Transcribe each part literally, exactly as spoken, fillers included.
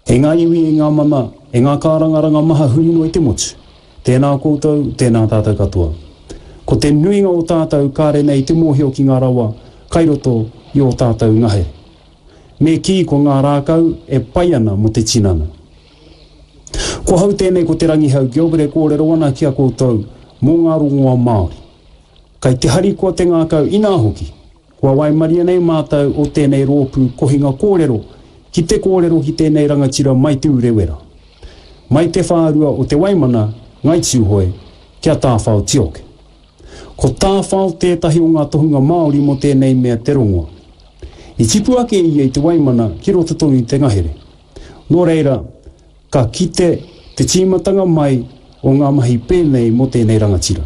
E ngā iwi e ngā mana, e ngā kārangaranga maha huri no i te motu. Tēnā koutou, tēnā tātou katoa. Ko te nuinga o tātou kāre nei te mōhio ki ngā rawa, kairoto i o tātou ngahe. Me ki ko ngā rākau e pai ana mo te tinana. Ko hau tēnei ko te rangihau Gilbert e kōrero ana ki a koutou mō ngā rongoa Māori. Kai te hari kua te ngākau ina hoki, kua waimaria nei mātou o tēnei rōpū kohinga kōrero ki te kōrero ki tēnei rangatira mai te urewera. Mai te whārua o te waimana ngai tūhoe kia tāwhao tioke. Ko tāwhao tētahi o ngā tohunga Māori mo tēnei mea te rongoa. I tipu ake ia i te waimana ki roto tonu i te ngahere. Nō reira, ka kite te tīmatanga mai o ngā mahi pēnei mo tēnei rangatira.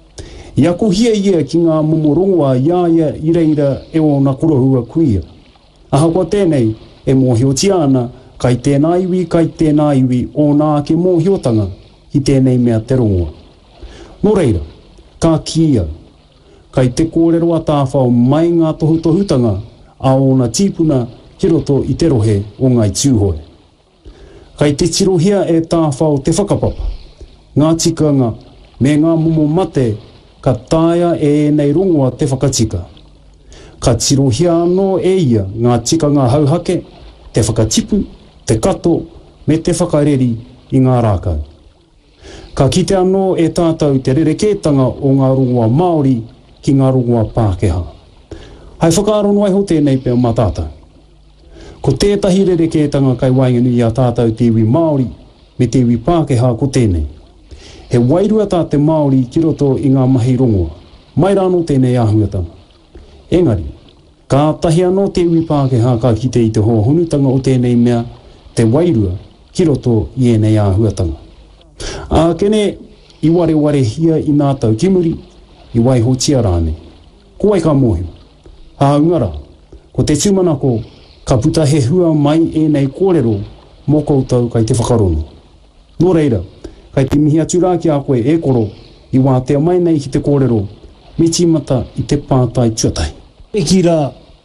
I ako hia ia ki ngā momo rongoa iaia i reira e o na korohua kuia. Aha kua tēnei e mōhiotia ana kai tēnā iwi, kai tēnā iwi o nā ke mōhiotanga i tēnei mea te rongoa. Nō reira, ka kia, kai te kōrero a tāwhao mai ngā tohutohutanga a o na tīpuna ki roto i te rohe o ngai tūhoe. Kai te tirohia e tāwhao te whakapapa, ngā tikanga me ngā momo mate ka tāia e nei rongoa te whakatika. Ka tirohia anō e ia ngā tikanga hauhake, te whakatipu, te kato, me te whakareri i ngā rākau. Ka kite anō e tātou te rerekētanga o ngā rongoa Māori ki ngā rongoa Pākehā. Hai whakaarono ai ho tēnei pēr mā tātou. Ko tētahi rerekētanga kai wainganu i a tātou te iwi Māori me te iwi Pākehā ko tēnei. He wairua tā te Māori ki roto i ngā mahi rongoa, mai rāno tēnei āhuatanga. Engari, ka tahi anō te iwi Pākehā ka kite i te hohonutanga o tēnei mea, te wairua ki roto i enei āhuatanga. A kene i ware ware hia i nā tau kimuri, i waiho tia rāne. Ko ai ka mōhio. A ungara, ko te tūmanako, ka puta he hua mai e nei kōrero mō koutou kai te whakarono. Nō reira, kai te mihi atura ki a koe e koro i wātea mai nei ki te kōrero, me tīmata i te pātai tuatai. E ki rā,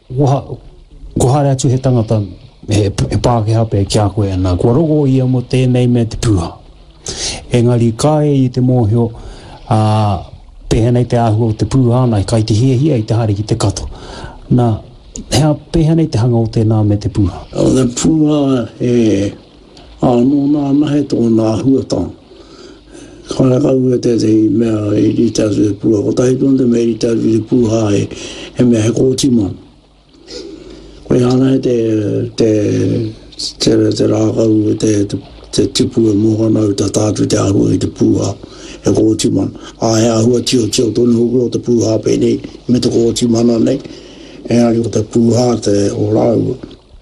ko hare atu he tangata he, he Pākehā pē ki a koe ana, kua rogo ia mo tēnei me te pūha. Engari kāre i te mōhio, a pēhenei te āhua o te pūha ana, kai te hia hia i te hari ki te kato. Nā, hea pēhenei te hanga o tēnā me te pūha. O te pūha e anō nā nahe tō nā huatanga. Kāna kau e te te mea e rita atu te pūha. Ko tahi tōn te mea rita atu te pūha e he mea he kōtiman. Koe hana e te te te te rākau e te te tipu e mōhanau ta tātu te ahua i te pūha e kōtiman. A he ahua tio tio tōni hukuro te pūha pēnei me te kōtimana nei. E ari o te pūha te o rau.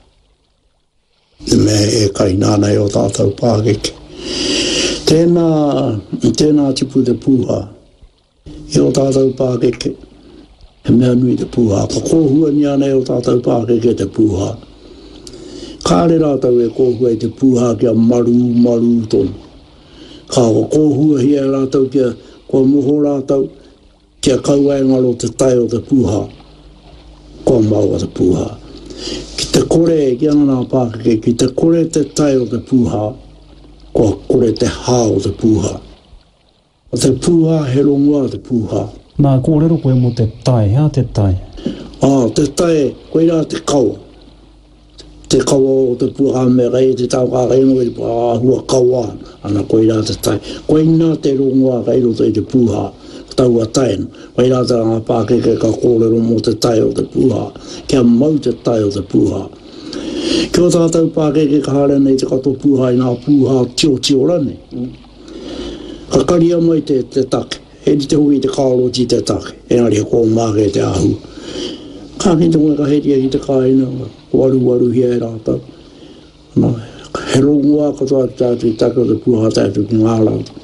Te mea e kai nānei o tātou Pākeke. Tēnā, tēnā tipu te pūha. I o tātou Pākeke. He mea nui te pūha. Ka kōhua ni anei o tātou Pākeke te pūha. Kāre rātau e kōhua i te pūha kia maru maru tonu. Ka o kōhua hia rātau kia kua moho rātau kia kauaengaro te tai o te pūha. Kua maua te pūha. Ki te kore e ki ana nā Pākeke, ki te kore te tai o te pūha, kua kore te hā o te pūha. O te pūha he rongoa te pūha. Nā kōrero koe mo te tai, hea te tai? Ah, te tai, koe rā te kaua. Te kaua o te pūha me rei, te tau kā reino e te hua kaua, ana koe rā te tai. Koe nā te rongoa kai roto i te pūha, tau a tainu. Koe rā te ngā Pākeke ka kōrero mo te tai o te pūha, kia mau te tai o te pūha. Kia o tātou Pākeke ka hare nei te kato pūha i nā pūha tio tio rane. Ka karia mai te, te take. He ni te hui te kāloti te take. E nari he kō māke te ahu. Ka ki te koe ka heria i te kāina. Waru waru hia e rātau. No, he rongoa ka tātu tātu i take o te pūha tātu ki ngā rātau.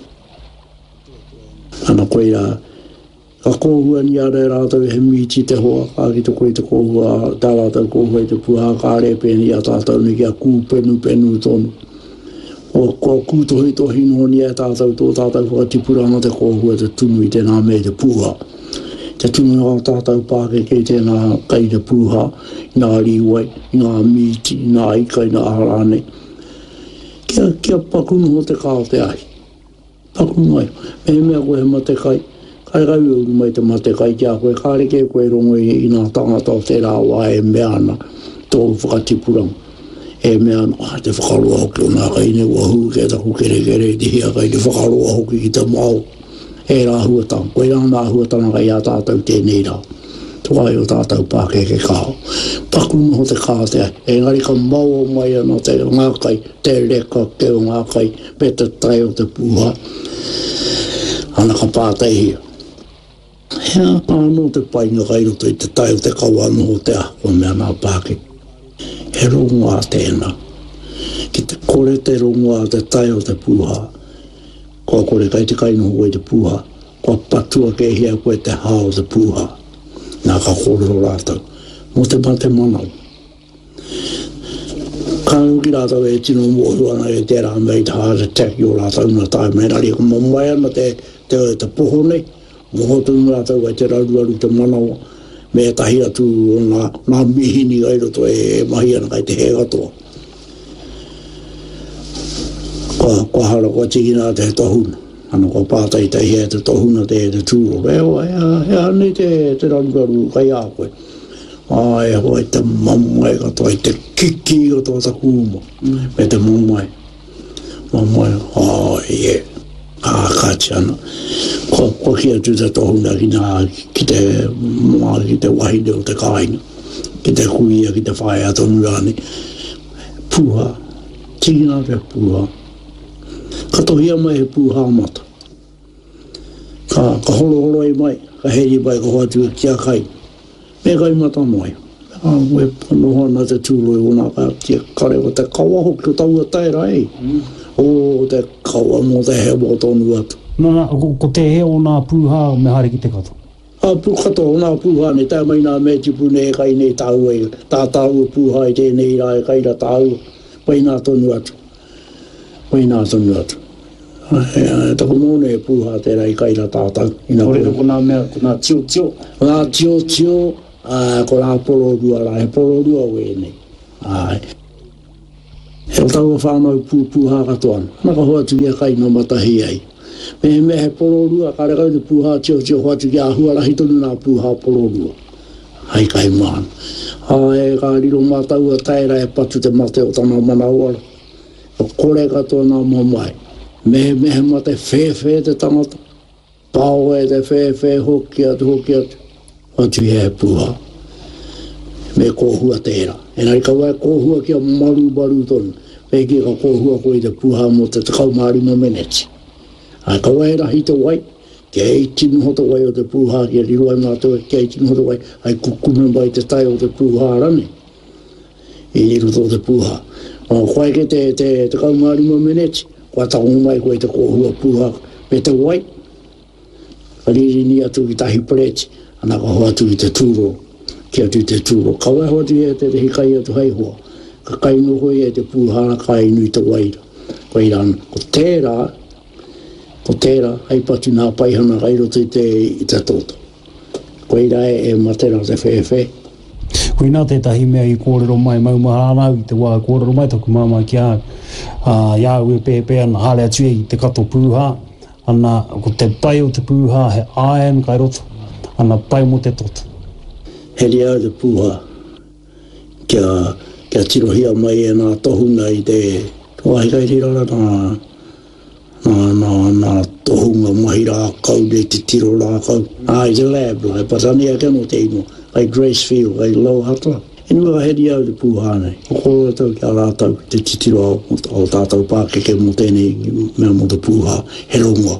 Ana koe rā. Ka kōhua ni are rātau he miti te hoa. Ka ki te koe te kōhua. Tā rātau kōhua i te pūha kāre pēni a tātau ni kia kū penu penu tonu. O kua kūtohi tohi noni e tātau tō tātau whakatipuranga te kōhua te tunu i tēnā me te pūha. Te tunu o tātau Pākeke i tēnā kai te pūha, ngā riwai, ngā miti, ngā ika, ngā harane. kia, kia pakunu ho te kao te ai. Pakunu ai. Me mea koe he mate kai. Kai kai uru mai te mate kai kia koe. Kāre ke koe rongo i nā tangata o te rāwa e mea ana. Tōru whakatipurang. E mea ana, ah, te whakarua hoki o nā kai ne ua hu ke taku kere kere te hia kai te whakarua hoki ki te mau. E rā huatang. Koe rā nā huatanga kai a tātou tēnei rā. Tuai o tātou pāke ke kao. Pakunu ho te kao te ai. E ngari ka mau o mai ana te ngākai, te reka ke o ngākai, me te tai o te puha. Ana ka pātai hia. Hea āno te painga kai roto i te tai o te kauano ho te ako mea nā pāke. He rongoa tēnā. Ki te kore te rongoa te tai o te puha. Kua kore kai te kaino ho i te puha. Kua patua ke hia koe te hao te puha. Nā ka kōrero rātau. Mo te mate manau. Ka uki rātau e tino mōhuana e te rā mei te heart attack i o rātau na tai mei rari. Ko mamai ana te, te, te poho nei. Mohotu rātau e te rauruaru te manau. Me tahi atu nā, nā mihini gai roto e mahi ana kai te he katoa. Kua, kua hara kua tikina te he tohuna. Ano ko pātai tai hea te tohuna te te tūro. E o, e a, e a nei te, te rauruaru kai a koe. Ai, hoi te mamai katoa, i te kiki katoa ta kūma. Mm. Me te mamai. Mamai, ai, e. A kāti ana. Ko, ko kia tu te tohuna ki nā, ki te, mā, ki te wahine o te kāinga. Ki te kuia, ki te whae atonu rāne. Puha. Tingina te puha. Katohia mai he puha mata. Ka, ka holo holo e mai, ka heri mai ka hoatu kia kai. Me kai mata mai. A we panoha na te tūloi o nā ka kia kare o te kawa hoki o taua taira e. Mm. O te kawa mo te hea mo tonu atu. Nā, nā, ko, ko te he o nā puha me hare ki te kato? A pu kato o nā puha ne, tā mai nā me tipu ne kai ne tāu e. Tā tāu puha i tēnei rā e kai ra tāu. Pai nā tonu atu. Pai nā tonu atu. E tako mōne e puha te rai kai ra tātau. Kore ko nā mea, ko nā tio tio. Nā tio tio, ko nā pororua rā, he pororua we nei. Ai. He o tau whānau pū puha katoan. Naka hoa tu kia kai no matahi ai. Me me he pororua, ka rekau te puha tio tio hoa tu kia hua rahi tonu nā puha pororua. Hai kai maan. Ai, ka riro mātau a taira e patu te mate o tana manawara. O kore katoa nā mamai. Me me he mate whē whē te tangata. Pāo e te whē whē hoki atu hoki atu. Atu he puha. Me kōhua tērā. E nari ka wai kōhua kia maru baru tonu. Me ki ka kōhua koe te puha mo te takau marima meneti. Ai ka wai rahi te wai. Kia ei tinu hoto wai o te puha. Kia riru ai mātua kia ei tinu hoto wai. Ai kukume mai te tai o te puha rane. I riru tō te puha. O koe ke te, te, te kau marima meneti. Kua taungu mai koe te kōhua puha me te wai. Ka riri ni atu ki tahi preti, ana ka hoa atu ki te tūro, ki atu te tūro. Ka wai hoa tu e te te hikai atu hei hoa. Ka kainu hoi e te puhana ka inu i te waira. Koe rana, ko tērā, ko tērā, hei patu nā paihana kai roto i te, i te toto. Koe rā e matera te whewhe. Koe nā tētahi mea i kōrero mai, mau maharānau i te wā kōrero mai, taku māma ki a uh, iau e pēpē ana hale atu i te kato pūha, ana ko te pai o te pūha he iron kai roto, ana pai mo te toto. He rea te pūha, kia, kia tirohia mai e nā tohunga i te, wai kai rirara nā, nā, nā, nā tohunga mahi rā kau, ne te tiro rā kau. Ai, te lab lai, patani a keno te ino, ai Gracefield, ai Lauhata. Inua heri au te pūha nei. O kōra tau ki a rātau, te titiro au, o tātou pākeke mo tēnei mea mo te pūha, he rongoa.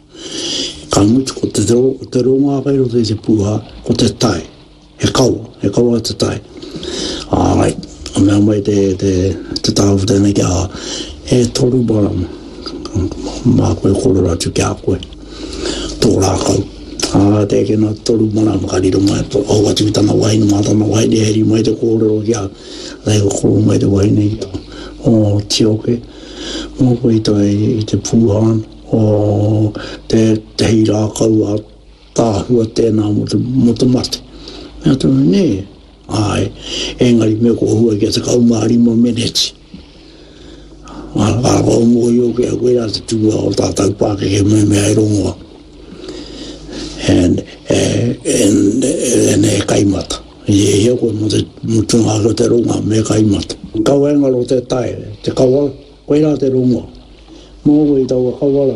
Ka mutu ko te, te rongoa kai roto i te pūha, ko te tai. He kaua, he kaua te tai. Ai, a mea mai te, te, te tāwu tēnei ki a, e toru barama. Mā koe kōrera atu ki a koe. Tō rākau. Ah, te ke nā toru mana makariro mai, o atu ki tana waini, mā tana waini, heri mai te kōrero ki a, rei ko kōro mai te waini i tō. O tioke, mō koe i tō i te pūhan, o te, te hei rākau a tāhua tēnā mo te, mo te mate. Mea tō, ne, ai, engari me ko hua ki a te kaumārima meneti. a o mo yo ke ko ya tu o ta ta pa ke me me ai rongo and and and e kai mata ye ye ko mo te mo tu ha ko te rongo me kai mata ka wenga lo te tai te ka wa ko ira te rongo mo we ta wa ka wala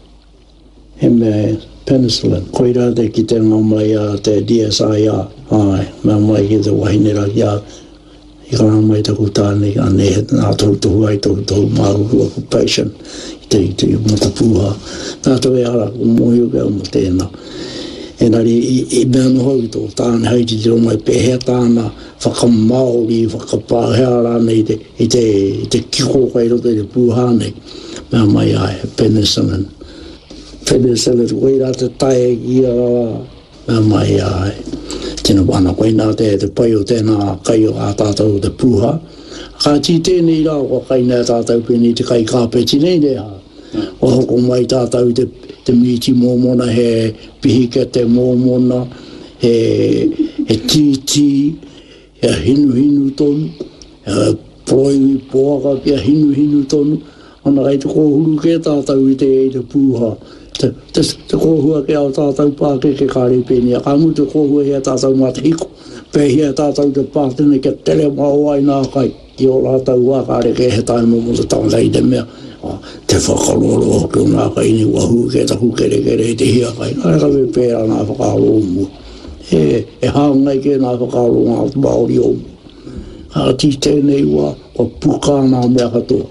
he me penicillin ko ira te ki te ngomai a te D S I a ai me mai ki te wahinera ya i ka mai te kutane ane nā tau tuhu ai tau tau māru ku patient i te i te mata puha nā tau e ara ku mohi o kea mo tēnā e nari i mea noho i tō tāne haiti te romai pēhea tāna whakamaori whakapāhea rāne i te i te, i te kiko kai roto i te puha nei mea mai ai penicillin penicillin koe rā te tae ki ara mea mai ai tēnā wana koe nā te te pai o tēnā kai o a tātou te puha. Ka ti tēnei rā o kai nā tātou pēnei te kai kāpeti nei rea. O hoko mai tātou te, te miti mōmona he pihika te mōmona, he, he titi, he hinu hinu tonu, he proiwi poaka pia hinu hinu tonu. Ana kai te kōhuru ke tātou i te e te puha. Te, te, te kōhua ke au tātou pāke ke kāre pēnia. Ka mu te kōhua hea tātou mā te hiko. Pē hea tātou te pātene ke tere mau ai nā kai. Ki o rātou wā kāre ke he tai mo te tāngai te mea. Te whakalolo hoki o nā kai ni wahu ke taku kere kere te hia kai. Kāre ka me pēra nā whakalo mua. E, e hāngai ke nā whakalo ngā maori o mua. Ka ti tēnei wā o puka nā mea katoa.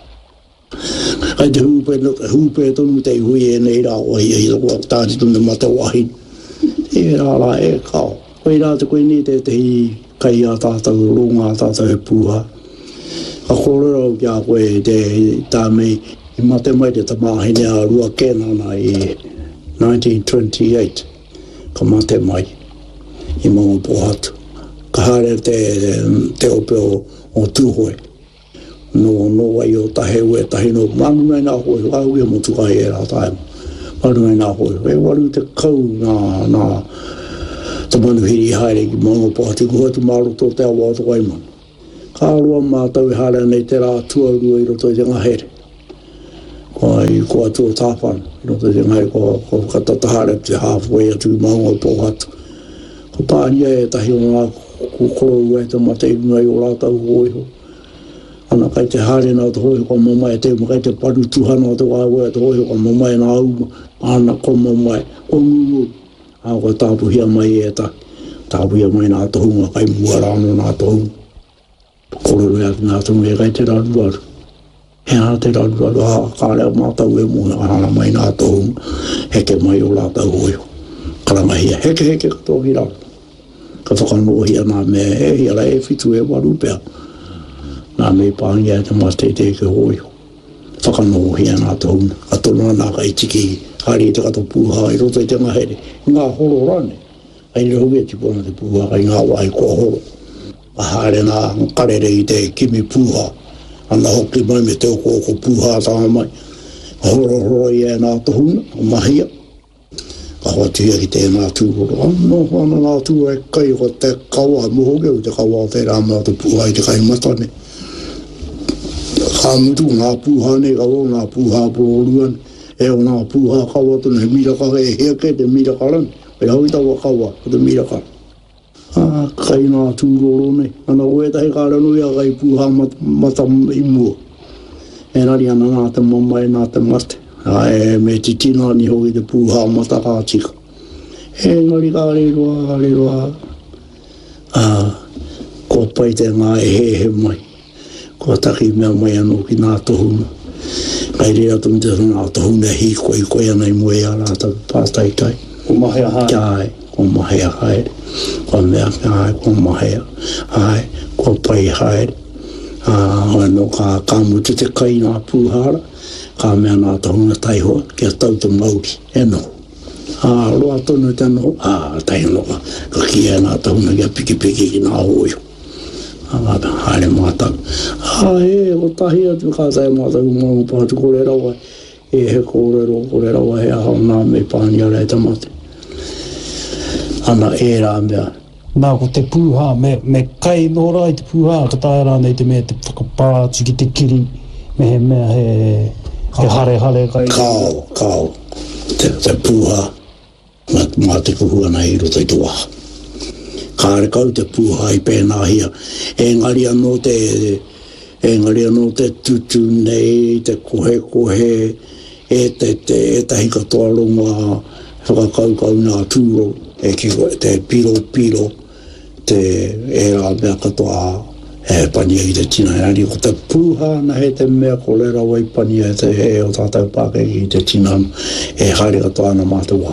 Ai te hupe, hupe tonu te hui e nei rā o hi hi loko tāti tunu mata wahi. E rā rā e kao. Koe rā te koe ni te te hi kai a tātou ronga a tātou he puha. A kōrero ki a koe te tā mei i mate mai te tamahine a rua kēnana i nineteen twenty-eight. Ka mate mai i mga pohatu. Ka hare te, te opeo o tūhoe. No no ai o tahe ue tahe no manu mai nā hoi au e mo tukai e rā tae manu mai nā hoi e waru te kau nā nā ta manu hiri haere ki mongo pāti kua tu māro tō te awa o tukai manu ka arua mātau e haere nei te rā tua rua i roto i te ngahere kua i kua tua tāpana i roto i te ngahere kua kua katata haere te halfway atu i mongo pōhatu ko pānia e tahi o ngā kukoro ue te mate i runga i o rātau hoi ho ana kai te hare nā te hoi ko mamai te mo kai te paru tuhana o te wāwea te hoi ko mamai nā uma ana ko mamai ko nguru a ko tāpuhia mai e ta tāpuhia mai nā tohunga kai mua rāno nā tohunga kororo ea nā tohunga e kai te raruaru he ana te raruaru a kārea mātau e mōna ana mai nā tohunga heke mai o rātau hoi karangahia heke heke katoa ki rāru ka whakanohia nā mea e hia la e whitu e waru pēr nā mei pāngi e te mate te ke hoi. Whakanohia nā tauna. A tona nā kai tiki hari te kato pūha i roto i te ngahere. Ngā horo rane. Ai re hui e tipona te pūha kai ngā wai kua horo. A hare nā karere i te kimi pūha. Ana hoki mai me te oko oko pūha tā mai. Horo horo i e nā tahuna, o mahia. Ka hoa tuia ki te nā tūhoro. Ano hana nā tūhoro e kai o te kawa muhoke o te kawa o te rāma o te pūha i te kai matane. Ka mutu ngā pūha ne kawa ngā pūha pōruan e o ngā pūha kawa tuna he miraka e heke te miraka ran e hau tawa kawa o te miraka a kai ngā tūroro ne ana oe tahi kārano ia kai pūha mat, matam i mua e nari ana ngā te mamai nā te mate a e me titina ni hoi te pūha mata kātika e ngari kāre roa kāre roa a ko pai te ngā e he he mai kua taki mea mai anō ki nā tohuna. Kai rea tu te nā tohuna hi koe koe anai moe a rātau pātai tai. Ko mahea hae. Kai, ko mahea hae. Ko mea hae, ko mahea hae. Ko pai hae. Hoa no ka kāmutu te kai nā pūhara. Ka mea nā tohuna tai hoa. Kia tau te mauri. E no. A roa tonu te no. A tai noa. Ka kia nā tohuna kia piki piki ki nā hoio. Anga hare mātau. Ha e, o tahi atu kātai mātau mōngu pātu kore rawa. E he kore ro, kore rawa he ahau nā me pāni a rei tamate. Ana e rā mea. Nā ko te pūha, me, me kai nō rai te pūha, ka tae rā nei te mea te whakapātu ki te kiri, me me he he hare hare kai kao kao te te puha ma ma te kuhua na hiro te tua kare kau te puha i pēnā hia e ngari anō te e ngari anō te tutu nei te kohe kohe e te te e tahi katoa runga whakakau kau nā tūro e ki te piro piro te e rā mea katoa e pania i te tina e ari ko te puha na he te mea ko lera wai pania te e o tātou pāke i te tina e haere katoa na mātua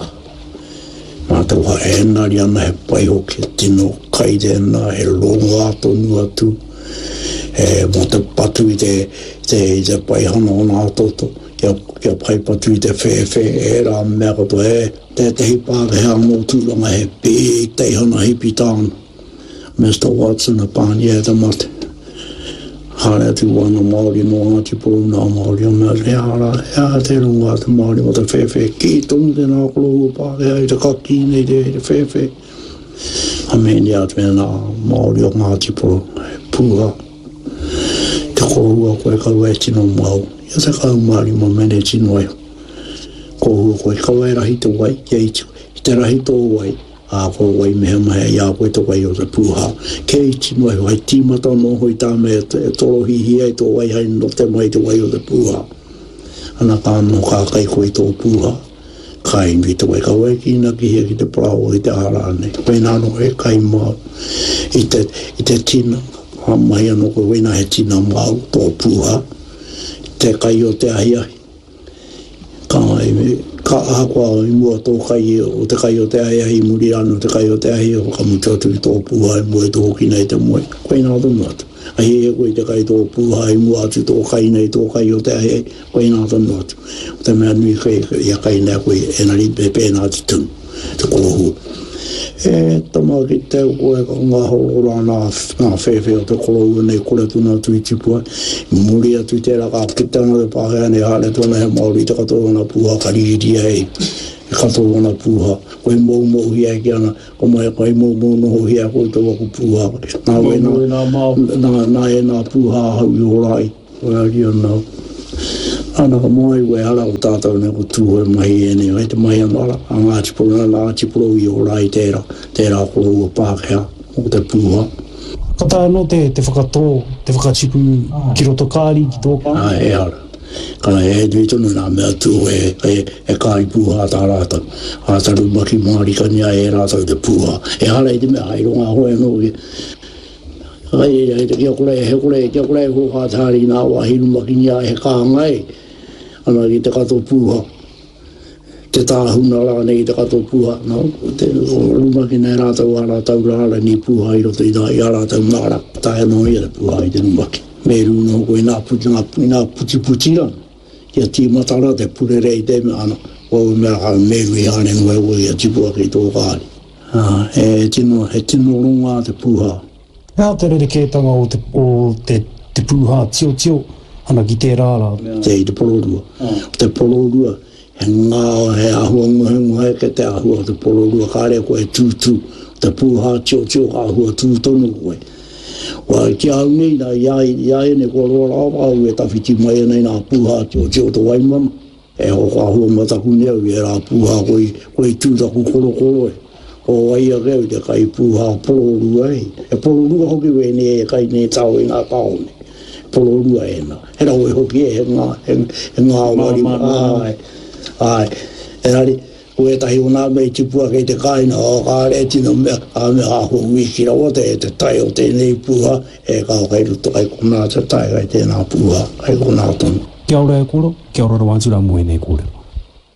mātua e nari ana he pai hoki tino kaide ana he longa ato nu atu e mo te patu i te te, te pai hana o nā toto ia, ia pai patu i te whewhe e rā mea katoa e te te hi pāke hea mō tūranga he pē te hana hipi tāna Mister Watson a pani e te mate. Hare atu wana Māori no Ngāti Poro nā Māori o mea re hara, ea te runga te Māori o te whewhe. Ki tongu te nā kolo pāke ai te kaki nei te te whewhe. A meni atu e nā Māori o Ngāti Poro, puha. Te kohua koe kau e tino mau. Ia te kau Māori ma mene tino e. Kohua koe kau e rahi te wai, ia i te rahi tō wai. A ko wai meha mai ia koe to wai o te puha. Ke i tino e wai tīmata no hoi tā me e toro hihi ai tō wai hai no te mai te wai o te puha. Ana ka no ka kai koe tō puha. Ka invi te wai ka wai ki na ki hea ki te prao i te arane. Pēnā no e kai mau i te, i te tina. Ha mai ano koe wina he tina mau tō puha. Te kai o te ahi ahi. Ka mai ka ahakua i mua tō kai o te kai o te ahi ahi muri anu te kai o te ahi o ka mutu atu i tō puha i mua i tō hoki nei te mua koe nā tonu atu a he e koe te kai tō puha i mua atu tō kai nei tō kai o te ahi ahi koe nā tonu atu o te mea nui kai ia kai nei koe e nari pe pēnā te tunu te kolohu e tama ki te koe ka ngā horora nā ngā whewhe o te kolohu nei kore tuna atu i tipua muri atu i te raka ki tana te pāhea nei hale tona he Māori te katoa na puha ka riri ai e katoa na puha koe mou mou hia ki ana ko mai koe mou mou noho hia koe te waku puha nā we nā nā e nā puha hau i orai koe ari ana ana ka mai we hala o tātou ne ko tūhe mai e ne e te mai anara a Ngāti Poro na Ngāti Poro i orai tērā tērā koro ua Pākehā o te puha ka tā no te, te whakatō te whakachipu ah. ki roto kāri ki tōka ah, e ara kana e nui tonu nā mea tū e, e, e kāri puha tā rātau a taru maki Māori kania e rātau te puha e hala i te mea haironga hoe no ki ai ai te kia kore he kore kia kore ho ha thari na wa hinu makinia he ka ngai ana ki te kato puha te tāhuna rā nei te kato puha no te ruma ki nei rātau a rātau rāra ni puha i roto i tā i a rātau nāra tae no i a puha i te rumaki me runo koe nā puti nā puti puti rana kia tīmatara te pure rei te me ana o mea ka meru i hane ngoi o i a tipua ki tō kāri e tino he tino runga te puha Nā te rere kētanga o te, o te, te puha tio tio ana ki te rāra. Te i te pororua. Oh. Te pororua, he ngā he ahua nguhe nguhe ke te ahua te pororua kāre koe tūtū. Te puha tio tio ka ahua tūtonu koe. Wa ki au nei nā iai, iai ne ko rora au e tawhiti mai nei nā puha tio tio te waimama. E ho ka ahua mataku nea i e rā puha koe, koe tūtaku koro koro e. O ai a reu te kai puha pororua e. E pororua hoki we ne e kai ne tau i ngā kaone. Pororua e na. He rau e hoki e he ngā, he, he ngā wari. Ai, ai. E rari, ko e tahi o nā mei tipua kei te kaina o kā re tino mea, a mea aho wiki rawa te e te tai o tēnei puha, e kā kai ruto kai ko nā te tai kai tēnā puha, kai ko nā tonu. Kia ora e koro, kia ora rawantura mui nei kore.